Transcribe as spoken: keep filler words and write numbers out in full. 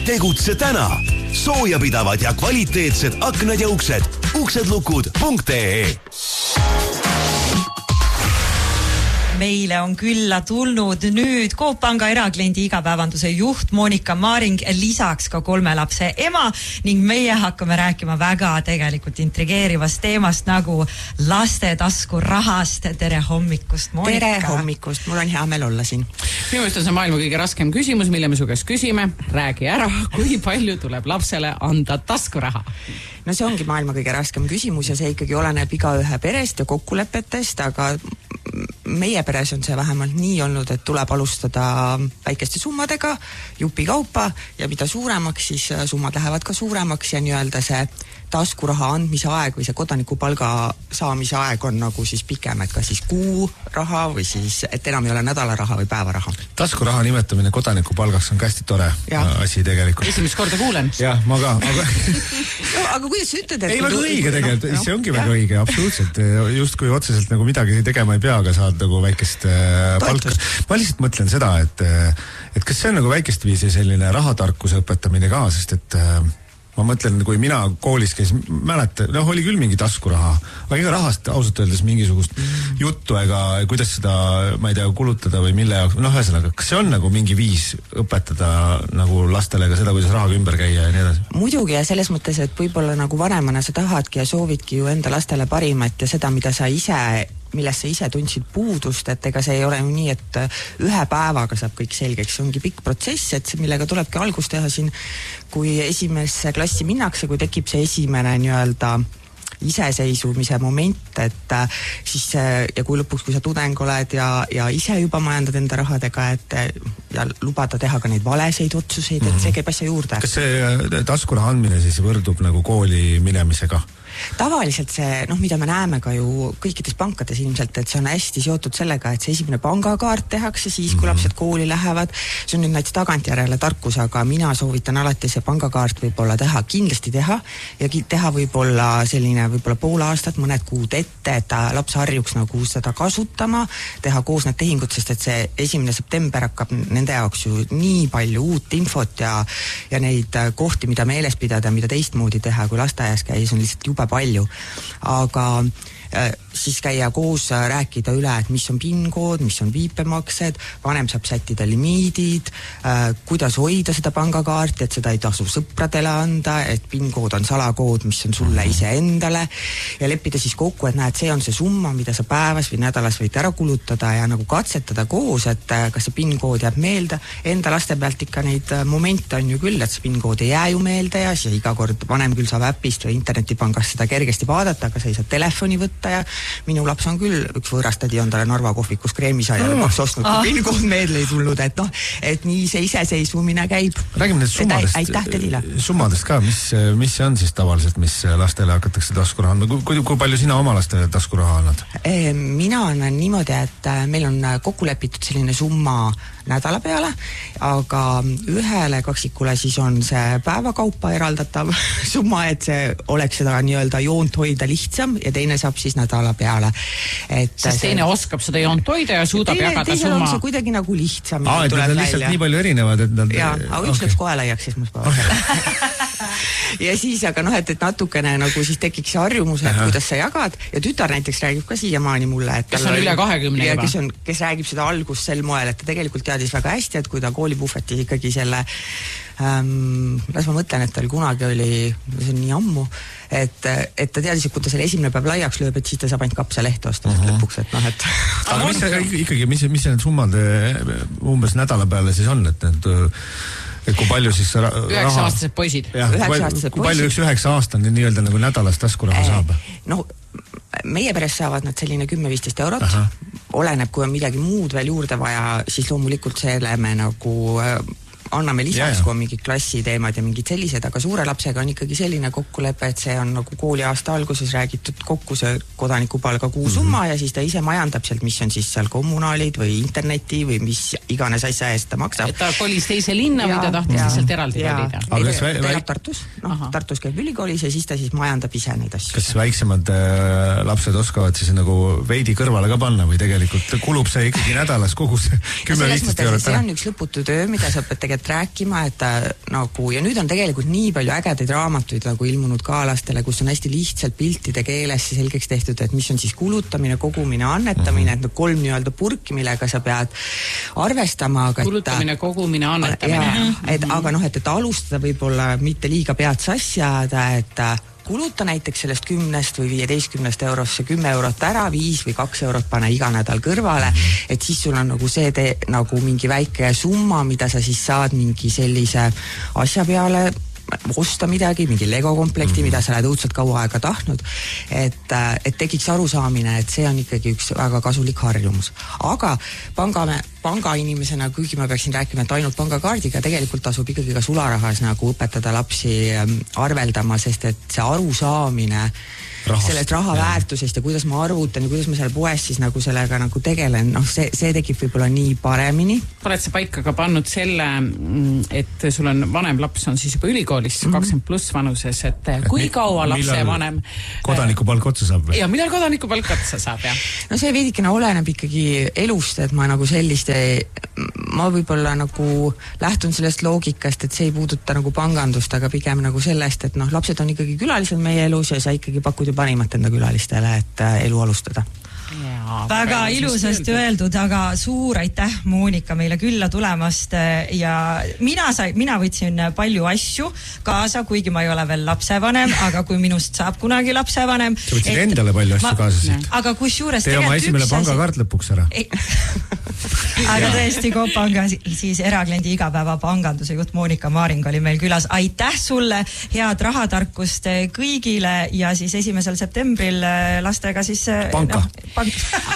Tegutse täna. Soojapidavad ja kvaliteetsed aknad ja uksed. uksedlukud.ee Meile on külla tulnud nüüd Coop Panga erakliendi igapäevanduse juht Monika Maaring, lisaks ka kolme lapse ema ning meie hakkame rääkima väga tegelikult intrigeerivast teemast nagu laste taskurahast. Tere hommikust, Monika! Tere hommikust, mul on hea meel olla siin. Minu meelest on see maailma kõige raskem küsimus, mille me su käest küsime. Räägi ära, kui palju tuleb lapsele anda taskuraha? No see ongi maailma kõige raskem küsimus ja see ikkagi oleneb iga ühe perest ja kokkulepetest, aga meie peres on see vähemalt nii olnud, et tuleb alustada väikeste summadega, jupi kaupa ja mida suuremaks, siis summad lähevad ka suuremaks ja nii-öelda see taskuraha andmise aeg või see kodanikupalga saamise aeg on nagu siis pikem, et ka siis kuu raha või siis, et enam ei ole nädalaraha või päevaraha. Taskuraha nimetamine kodanikupalgaks on hästi tore ja. asi tegelikult. Esimest korda kuulen. Jah, ma ka. Aga, no, aga kuidas sa ütled? Ei, väga õige tegelikult, no, see ongi no, väga õige, absoluutselt. Just kui otseselt nagu midagi tegema ei pea, aga saad nagu väikest palka. Ma lihtsalt mõtlen seda, et, et kas see on nagu väikest viisi selline rahatarkuse õpetamine ka, sest et ma mõtlen, kui mina koolis käis, mäleta, noh, oli küll mingi taskuraha, aga ega rahast ausalt öeldes mingisugust juttu ega kuidas seda, ma ei tea, kulutada või mille jaoks, noh, ühesõnaga, kas see on nagu mingi viis õpetada nagu lastele ka seda, kuidas rahaga ümber käia ja nii edasi? Muidugi ja selles mõttes, et võib-olla nagu vanemana sa tahadki ja soovidki ju enda lastele parimat ja seda, mida sa ise millest sa ise tundsid puudust, et ega see ei ole ju nii, et ühe päevaga saab kõik selgeks, see ongi pikk protsess, et millega tulebki algust teha siin, kui esimesse klassi minnakse, kui tekib see esimene nii-öelda iseseisvumise moment, et siis ja kui lõpuks, kui sa tudeng oled ja, ja ise juba majandad enda rahadega, et ja lubada teha ka neid valeseid otsuseid, et see käib asja juurde. Kas see taskuraha andmine siis võrdub nagu kooli minemisega? Tavaliselt see, noh, mida me näeme ka ju kõikides pankades ilmselt, et see on hästi seotud sellega, et see esimene pangakaart tehakse siis, kui lapsed kooli lähevad. See on nüüd näiteks tagantjärele tarkus, aga mina soovitan alati see pangakaart võib-olla teha, kindlasti teha ja teha võib-olla selline võib-olla pool aastat, mõned kuud ette, et ta laps harjuks nagu seda kasutama, teha koos need tehingud, sest et see esimene september hakkab nende jaoks ju nii palju uut infot ja, ja neid kohti, mida meeles pidada, mida teistmoodi teha, kui lasteaias käis, on lihtsalt juba palju, aga äh, siis käia koos äh, rääkida üle, et mis on PIN-kood, mis on viipemaksed, vanem saab sättida limiidid, äh, kuidas hoida seda pangakaarti, et seda ei tasu sõpradele anda, et PIN-kood on salakood, mis on sulle ise endale ja leppida siis kokku, et näed, see on see summa, mida sa päevas või nädalas võid ära kulutada ja nagu katsetada koos, et äh, kas see PIN-kood jääb meelde. Enda laste pealt ikka neid äh, momente on ju küll, et see PIN-kood ei jää ju meelde ja siis iga kord vanem küll saab äpist või internetipangast seda kergesti vaadata, aga sa ei saa telefoni võtta ja minu laps on küll, üks võõrastadi on talle Narva kohvikus kreemisaiale maks ostnud, kui PIN-kood meelde ei tulnud, et noh, et nii see iseseisvumine käib. Räägime need summadest, aitäh Tedile. Summadest ka, mis, mis see on siis tavaliselt, mis lastele hakatakse taskuraha andma, kui, kui palju sina oma lastele taskuraha annad? Mina annan niimoodi, et meil on kokku lepitud selline summa nädala peale, aga ühele kaksikule siis on see päevakaupa eraldatav summa, et see oleks seda nii-öelda joont hoida lihtsam ja teine saab siis nädala peale. Et sest see... teine oskab seda joont hoida ja suudab teine, jagada summa. On see kuidagi nagu lihtsam. Aa, et need on lihtsalt nii palju erinevad, et nad... Jaa, aga üks okay. Läks kohe laiaks esmaspäeval. Ja siis, aga noh, et, et natukene nagu siis tekiks harjumus, et kuidas sa jagad ja tütar näiteks räägib ka siiamaani mulle, et kes on üle kahekümne juba. Kes, on, kes räägib seda algust sel moel, et ta tegelikult teadis väga hästi, et kui ta koolipuhvetis ikkagi selle ähm, las ma mõtlen, et tal kunagi oli, see on nii ammu, et, et ta teadis, et kui ta selle esimene päev laiaks lööb, et siis ta saab ainult kapsalehte osta uh-huh. lõpuks, et noh, et aga mis see ikkagi, mis, mis need summad umbes nädala peale siis on, et need et kui palju siis raha... üheksa-aastased poisid. Jah, kui, kui palju üks üheksa-aastane nii-öelda nagu nädalas taskuraha saab? No, meie peres saavad nad selline kümme-viisteist eurot. Aha. Oleneb, kui on midagi muud veel juurde vaja, siis loomulikult selle me nagu... anname lisaks, kui on mingid klassiteemad ja mingid sellised, aga suure lapsega on ikkagi selline kokkulepe, et see on nagu kooliaasta alguses räägitud kokku see kodanikupalga kuusumma mm-hmm. ja siis ta ise majandab sealt, mis on siis seal kommunaalid või interneti või mis iganes asja eest ta maksab. Et ta kolis teise linna ja, või ta tahtis lihtsalt eraldi kolida? Ei, ta läheb Tartus, noh, Tartus käib ülikoolis ja siis ta siis majandab ise neid asju. Kas väiksemad äh, lapsed oskavad siis nagu veidi kõrvale ka panna või tegelikult kulub see ikkagi nädalas kogu see kümme viisteist eurot? See on üks lõputu töö, mida sa pead tegelikult julgelt rääkima, et ta nagu, ja nüüd on tegelikult nii palju ägedaid raamatuid nagu ilmunud ka lastele, kus on hästi lihtsalt piltide keeles selgeks tehtud, et mis on siis kulutamine, kogumine, annetamine, et kolm nii-öelda purki, millega sa pead arvestama, aga kulutamine, kogumine, annetamine. Et, aga noh, et, et alustada võib-olla mitte liiga pead sassi ajada, et kuluta näiteks sellest kümnest või viieteistkümnest eurosse kümme eurot ära, viis või kaks eurot pane iga nädal kõrvale, et siis sul on nagu see te, nagu mingi väike summa, mida sa siis saad mingi sellise asja peale osta midagi, mingi Lego komplekti, mida sa oled õudselt kaua aega tahtnud, et, et tekiks arusaamine, et see on ikkagi üks väga kasulik harjumus. Aga panga, pangainimesena, kuigi ma peaksin rääkima, et ainult pangakaardiga, tegelikult tasub ikkagi ka sularahas nagu õpetada lapsi arveldama, sest et see arusaamine Rahast, sellest raha jah. väärtusest ja kuidas ma arvutan ja kuidas ma seal poes siis nagu sellega nagu tegelen, noh see, see tekib võib-olla nii paremini. Oled sa paika ka pannud selle, et sul on vanem laps on siis juba ülikoolis mm-hmm. kakskümmend pluss vanuses, et kui kaua lapse vanem kodanikupalk otsa saab või? Ja millal kodanikupalk otsa saab, jah? No see veidikene oleneb ikkagi elust, et ma nagu selliste, ma võib-olla nagu lähtun sellest loogikast, et see ei puuduta nagu pangandust, aga pigem nagu sellest, et noh, lapsed on ikkagi külalised meie elus ja sa ikkagi pakud parimat enda külalistele, et elu alustada. Ja, väga ilusasti öeldud, aga suur aitäh Moonika meile külla tulemast ja mina sai, mina võtsin palju asju kaasa, kuigi ma ei ole veel lapsevanem, aga kui minust saab kunagi lapsevanem. Sa võtsid et, endale palju asju ma, kaasa siit. Aga kus juures tee oma esimene pangakaart lõpuks ära. Aga tõesti, Coopanga siis erakliendi igapäeva panganduse juht Moonika Maaring oli meil külas. Aitäh sulle, head rahatarkust kõigile ja siis esimesel septembril lastega siis panka. No, panka.